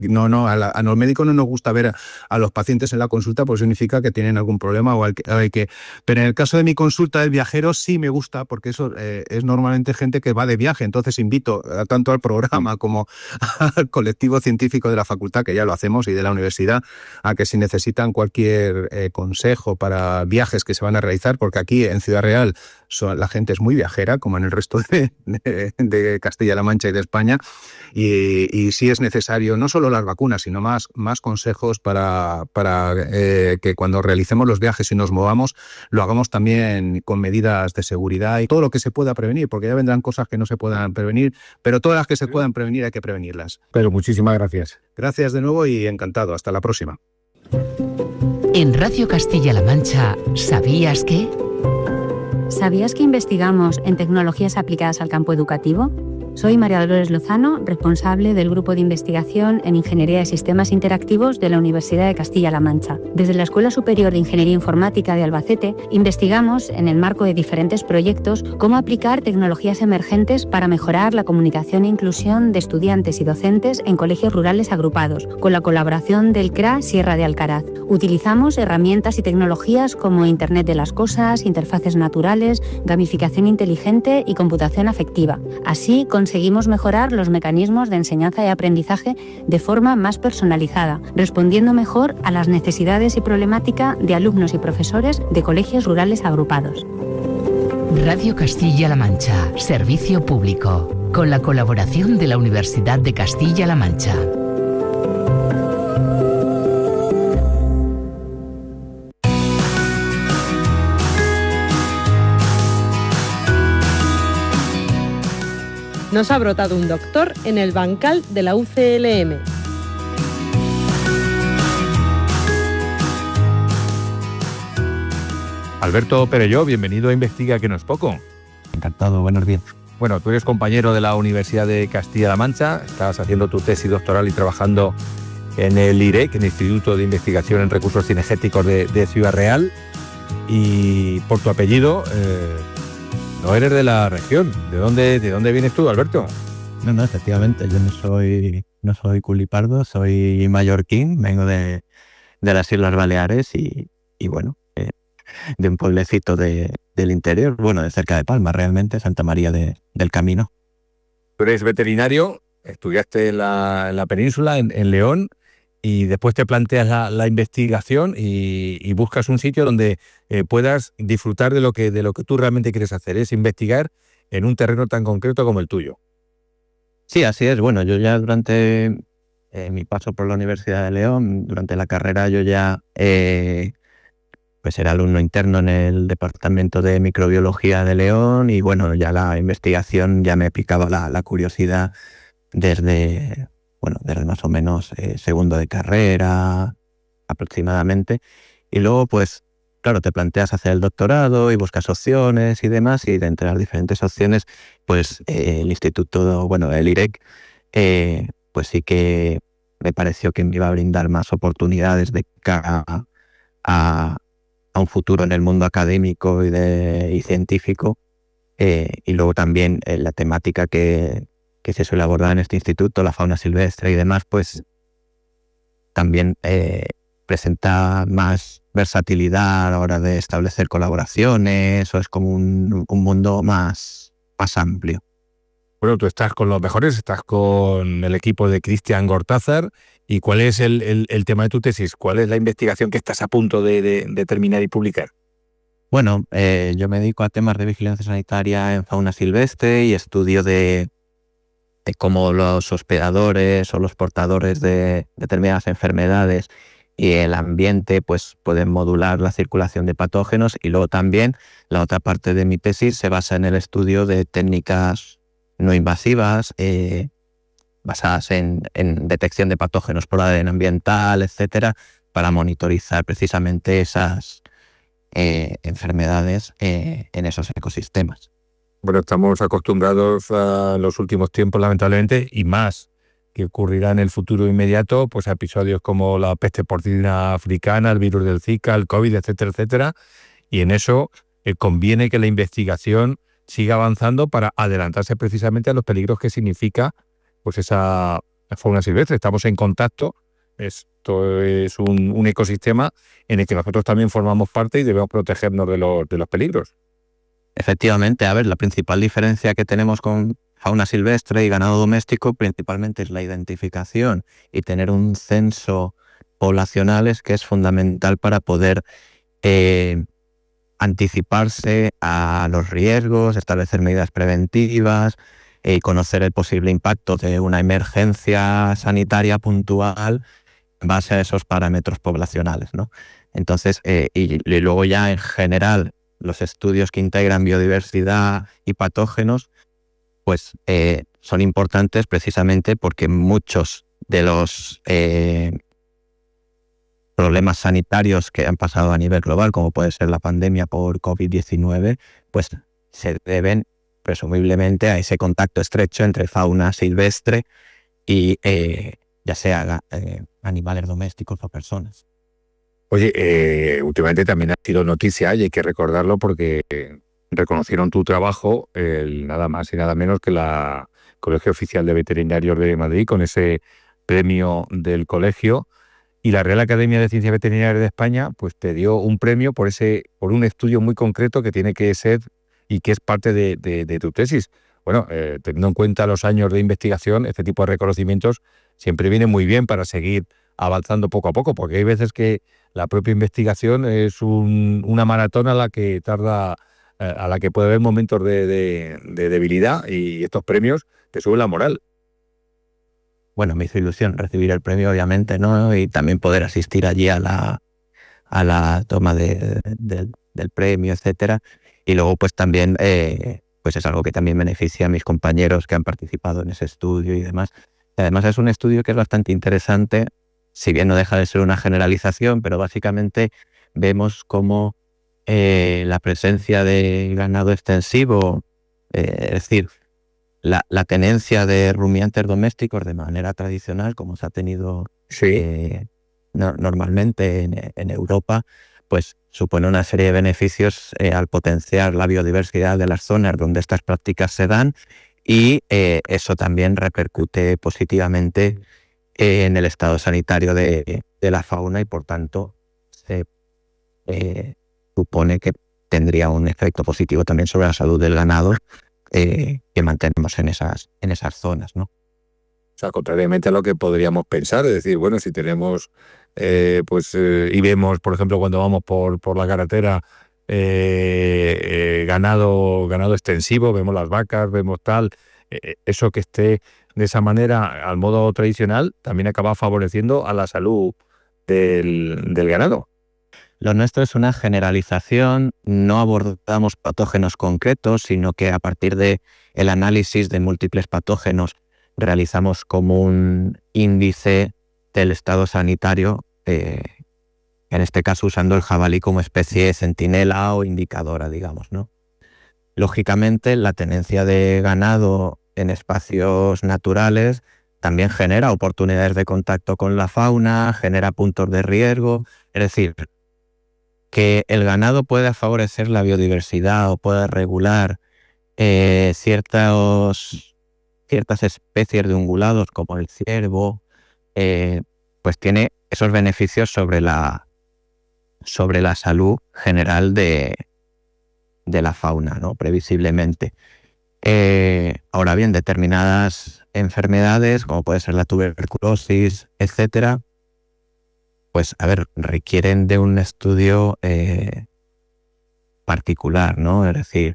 A los médicos no nos gusta ver a los pacientes en la consulta, pues significa que tienen algún problema o Pero en el caso de mi consulta del viajero sí me gusta, porque eso es normalmente gente que va de viaje. Entonces invito tanto al programa como al colectivo científico de la facultad, que ya lo hacemos, y de la universidad, a que si necesitan cualquier consejo para viajes que se van a realizar, porque aquí en Ciudad Real la gente es muy viajera, como en el resto de Castilla-La Mancha y de España, y sí es necesario no solo las vacunas, sino más consejos para que cuando realicemos los viajes y nos movamos, lo hagamos también con medidas de seguridad y todo lo que se pueda prevenir, porque ya vendrán cosas que no se puedan prevenir, pero todas las que se puedan prevenir hay que prevenirlas. Pero muchísimas gracias. Gracias de nuevo y encantado. Hasta la próxima. En Radio Castilla-La Mancha, ¿sabías qué? ¿Sabías que investigamos en tecnologías aplicadas al campo educativo? Soy María Dolores Lozano, responsable del Grupo de Investigación en Ingeniería de Sistemas Interactivos de la Universidad de Castilla-La Mancha. Desde la Escuela Superior de Ingeniería Informática de Albacete, investigamos, en el marco de diferentes proyectos, cómo aplicar tecnologías emergentes para mejorar la comunicación e inclusión de estudiantes y docentes en colegios rurales agrupados, con la colaboración del CRA Sierra de Alcaraz. Utilizamos herramientas y tecnologías como Internet de las Cosas, interfaces naturales, gamificación inteligente y computación afectiva. Así, conseguimos mejorar los mecanismos de enseñanza y aprendizaje de forma más personalizada, respondiendo mejor a las necesidades y problemática de alumnos y profesores de colegios rurales agrupados. Radio Castilla-La Mancha, servicio público, con la colaboración de la Universidad de Castilla-La Mancha. Nos ha brotado un doctor en el bancal de la UCLM. Alberto Perelló, bienvenido a Investiga, que no es poco. Encantado, buenos días. Bueno, tú eres compañero de la Universidad de Castilla-La Mancha, estás haciendo tu tesis doctoral y trabajando en el IREC, en el Instituto de Investigación en Recursos Cinegéticos de Ciudad Real, y por tu apellido no eres de la región. ¿De dónde vienes tú, Alberto? No, efectivamente, yo no soy culipardo, soy mallorquín, vengo de las Islas Baleares y bueno, de un pueblecito del interior, bueno, de cerca de Palma, realmente, Santa María del Camino. Tú eres veterinario, estudiaste en la península, en León, y después te planteas la investigación y buscas un sitio donde puedas disfrutar de lo que tú realmente quieres hacer, es investigar en un terreno tan concreto como el tuyo. Sí, así es. Bueno, yo ya durante mi paso por la Universidad de León, durante la carrera, yo ya pues era alumno interno en el Departamento de Microbiología de León, y bueno, ya la investigación ya me picaba la curiosidad desde más o menos segundo de carrera aproximadamente. Y luego, pues, claro, te planteas hacer el doctorado y buscas opciones y demás, y de entre las diferentes opciones, pues el instituto, el IREC, pues sí que me pareció que me iba a brindar más oportunidades de cara a un futuro en el mundo académico y científico, y luego también la temática que se suele abordar en este instituto, la fauna silvestre y demás, pues también presenta más versatilidad a la hora de establecer colaboraciones, o es como un mundo más amplio. Bueno, tú estás con los mejores, estás con el equipo de Cristian Gortázar. ¿Y cuál es el tema de tu tesis? ¿Cuál es la investigación que estás a punto de terminar y publicar? Bueno, yo me dedico a temas de vigilancia sanitaria en fauna silvestre y estudio de cómo los hospedadores o los portadores de determinadas enfermedades y el ambiente pues pueden modular la circulación de patógenos. Y luego también la otra parte de mi tesis se basa en el estudio de técnicas no invasivas basadas en detección de patógenos por ADN ambiental, etcétera, para monitorizar precisamente esas enfermedades en esos ecosistemas. Bueno, estamos acostumbrados a los últimos tiempos, lamentablemente, y más que ocurrirá en el futuro inmediato, pues a episodios como la peste porcina africana, el virus del Zika, el COVID, etcétera, etcétera. Y en eso conviene que la investigación siga avanzando para adelantarse precisamente a los peligros que significa pues esa fauna silvestre, estamos en contacto. Esto es un ecosistema en el que nosotros también formamos parte y debemos protegernos de los peligros. Efectivamente, a ver, la principal diferencia que tenemos con fauna silvestre y ganado doméstico principalmente es la identificación y tener un censo poblacional, es que es fundamental para poder anticiparse a los riesgos, establecer medidas preventivas y conocer el posible impacto de una emergencia sanitaria puntual en base a esos parámetros poblacionales, ¿no? Entonces, y luego ya en general los estudios que integran biodiversidad y patógenos, pues son importantes precisamente porque muchos de los problemas sanitarios que han pasado a nivel global, como puede ser la pandemia por COVID-19, pues se deben presumiblemente a ese contacto estrecho entre fauna silvestre y ya sea animales domésticos o personas. Oye, últimamente también ha sido noticia y hay que recordarlo porque reconocieron tu trabajo nada más y nada menos que la Colegio Oficial de Veterinarios de Madrid con ese premio del colegio, y la Real Academia de Ciencias Veterinarias de España pues te dio un premio por un estudio muy concreto que tiene que ser y que es parte de tu tesis. Bueno, teniendo en cuenta los años de investigación, este tipo de reconocimientos siempre viene muy bien para seguir avanzando poco a poco, porque hay veces que la propia investigación es una maratón a la que puede haber momentos de debilidad, y estos premios te suben la moral. Bueno, me hizo ilusión recibir el premio, obviamente, ¿no? Y también poder asistir allí a la toma del premio, etcétera. Y luego, pues también, pues es algo que también beneficia a mis compañeros que han participado en ese estudio y demás. Además, es un estudio que es bastante interesante, si bien no deja de ser una generalización, pero básicamente vemos cómo la presencia de ganado extensivo, es decir, la tenencia de rumiantes domésticos de manera tradicional, como se ha tenido normalmente en Europa, pues supone una serie de beneficios al potenciar la biodiversidad de las zonas donde estas prácticas se dan, y eso también repercute positivamente en el estado sanitario de la fauna, y por tanto se supone que tendría un efecto positivo también sobre la salud del ganado que mantenemos en esas zonas, ¿no? O sea, contrariamente a lo que podríamos pensar, es decir, bueno, si tenemos y vemos, por ejemplo, cuando vamos por la carretera ganado extensivo, vemos las vacas, vemos tal, eso que esté de esa manera al modo tradicional también acaba favoreciendo a la salud del ganado. Lo nuestro es una generalización, no abordamos patógenos concretos, sino que a partir del análisis de múltiples patógenos realizamos como un índice del estado sanitario, en este caso usando el jabalí como especie centinela o indicadora, digamos, ¿no? Lógicamente, la tenencia de ganado en espacios naturales también genera oportunidades de contacto con la fauna, genera puntos de riesgo, es decir, que el ganado pueda favorecer la biodiversidad o pueda regular ciertas especies de ungulados como el ciervo, pues tiene esos beneficios sobre la salud general de la fauna, ¿no? Previsiblemente. Ahora bien, determinadas enfermedades, como puede ser la tuberculosis, etcétera, pues, requieren de un estudio particular, ¿no? Es decir,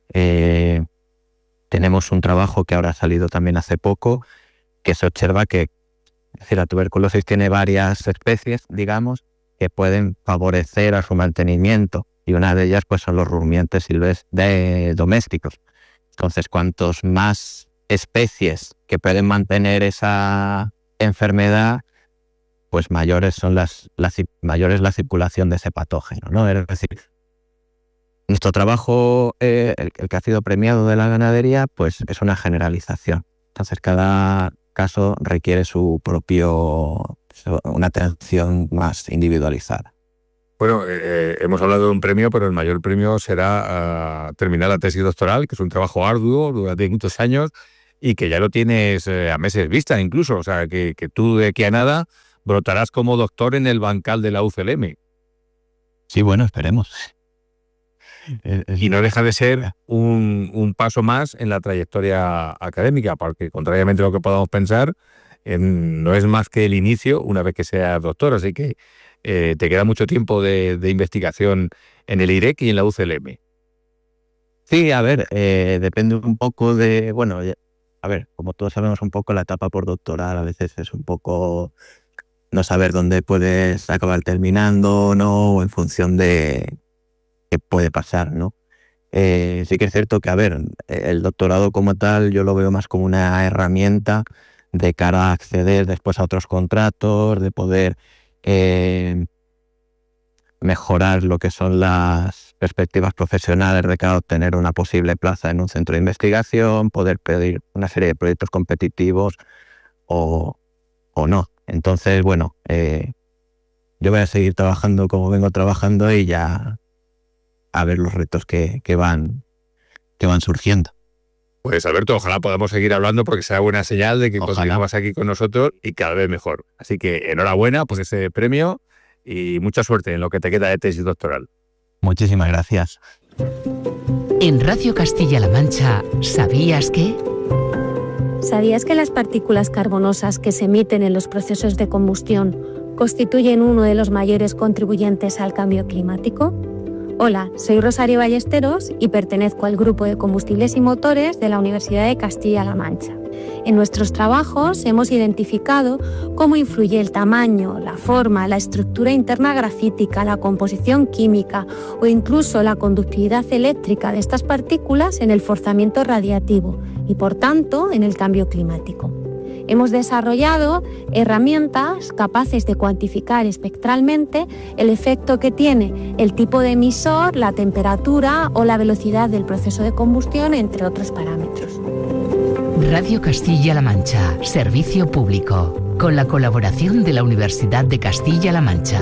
tenemos un trabajo que ahora ha salido también hace poco, que se observa que, es decir, la tuberculosis tiene varias especies, digamos, que pueden favorecer a su mantenimiento, y una de ellas pues son los rumiantes silvestres domésticos. Entonces, cuantos más especies que pueden mantener esa enfermedad, pues mayores son mayores la circulación de ese patógeno, ¿no? Es decir, nuestro trabajo, el que ha sido premiado de la ganadería, pues es una generalización. Entonces, cada caso requiere una atención más individualizada. Bueno, hemos hablado de un premio, pero el mayor premio será terminar la tesis doctoral, que es un trabajo arduo durante muchos años. y que ya lo tienes a meses vista incluso. O sea, que tú de aquí a nada brotarás como doctor en el bancal de la UCLM. Sí, bueno, esperemos. Y no deja de ser un paso más en la trayectoria académica, porque contrariamente a lo que podamos pensar, no es más que el inicio una vez que seas doctor. Así que te queda mucho tiempo de investigación en el IREC y en la UCLM. Sí, a ver, depende un poco de, bueno, a ver, como todos sabemos un poco, la etapa postdoctoral a veces es un poco no saber dónde puedes acabar terminando o no, o en función de qué puede pasar, ¿no? Sí que es cierto que, a ver, el doctorado como tal yo lo veo más como una herramienta de cara a acceder después a otros contratos, de poder mejorar lo que son las perspectivas profesionales de cara a obtener una posible plaza en un centro de investigación, poder pedir una serie de proyectos competitivos o no. Entonces, bueno, yo voy a seguir trabajando como vengo trabajando y ya a ver los retos que van surgiendo. Pues Alberto, ojalá podamos seguir hablando porque será buena señal de que continuamos aquí con nosotros y cada vez mejor. Así que enhorabuena por ese premio y mucha suerte en lo que te queda de tesis doctoral. Muchísimas gracias. En Radio Castilla-La Mancha, ¿sabías que? ¿Sabías que las partículas carbonosas que se emiten en los procesos de combustión constituyen uno de los mayores contribuyentes al cambio climático? Hola, soy Rosario Ballesteros y pertenezco al Grupo de Combustibles y Motores de la Universidad de Castilla-La Mancha. En nuestros trabajos hemos identificado cómo influye el tamaño, la forma, la estructura interna grafítica, la composición química o incluso la conductividad eléctrica de estas partículas en el forzamiento radiativo y, por tanto, en el cambio climático. Hemos desarrollado herramientas capaces de cuantificar espectralmente el efecto que tiene el tipo de emisor, la temperatura o la velocidad del proceso de combustión, entre otros parámetros. Radio Castilla-La Mancha, servicio público, con la colaboración de la Universidad de Castilla-La Mancha.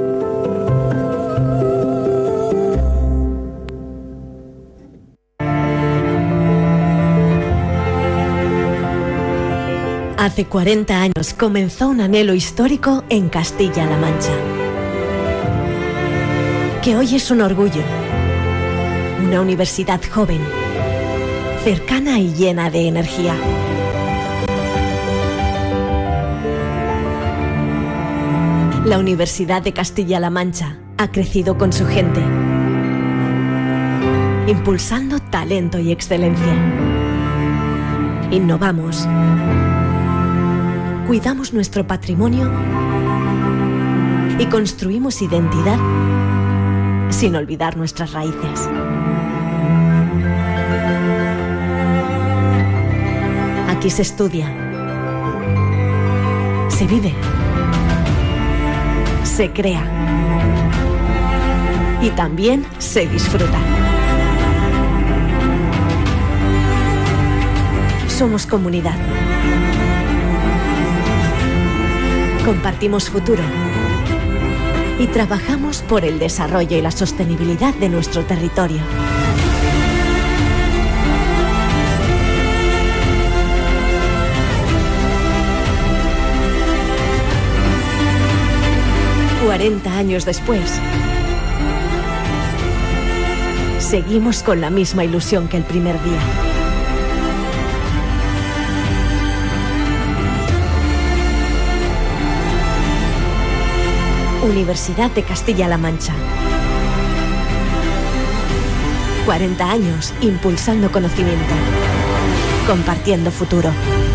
Hace 40 años comenzó un anhelo histórico en Castilla-La Mancha, que hoy es un orgullo. Una universidad joven, cercana y llena de energía. La Universidad de Castilla-La Mancha ha crecido con su gente, impulsando talento y excelencia. Innovamos, cuidamos nuestro patrimonio y construimos identidad sin olvidar nuestras raíces. Aquí se estudia, se vive, se crea y también se disfruta. Somos comunidad. Compartimos futuro y trabajamos por el desarrollo y la sostenibilidad de nuestro territorio. ...40 años después... seguimos con la misma ilusión que el primer día. Universidad de Castilla-La Mancha. 40 años impulsando conocimiento, compartiendo futuro.